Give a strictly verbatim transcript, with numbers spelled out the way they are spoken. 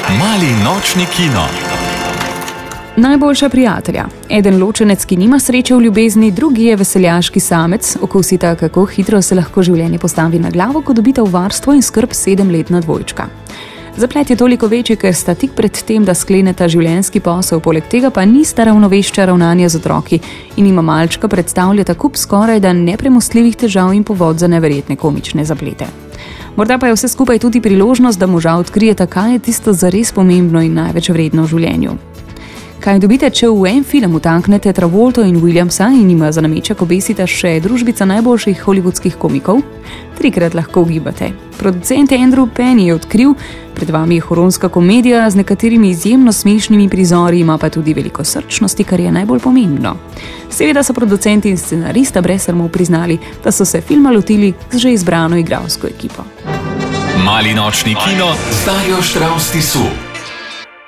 Mali nočni kino. Najboljša prijatelja. Eden ločenec, ki nima sreče v ljubezni, drugi je veseljaški samec, okusita, kako hitro se lahko življenje postavi na glavo, ko dobita v varstvo in skrb sedemletna dvojčka. Zaplet je toliko večji, ker sta tik pred tem, da skleneta življenjski posel, poleg tega pa nista ravnovešča ravnanja z otroki in ima malčka predstavljata kup skoraj da nepremostljivih težav in povod za neverjetne komične zaplete. Morda pa je vse skupaj tudi priložnost, da moža odkrijeta, kaj je tisto zares pomembno in največ vredno v življenju. Kaj dobite, če v en film vtaknete Travolto in Williamsa in jima za nameček obesita še družbica najboljših hollywoodskih komikov? Trikrat lahko ugibate. Producent Andrew Penn je odkril, pred vami je huronska komedija z nekaterimi izjemno smešnimi prizori, ima pa tudi veliko srčnosti, kar je najbolj pomembno. Seveda so producenti in scenarista brez sramov priznali, da so se filma lotili z že izbrano igralsko ekipo. Mali nočni kino z Darjo Štravs Tisu.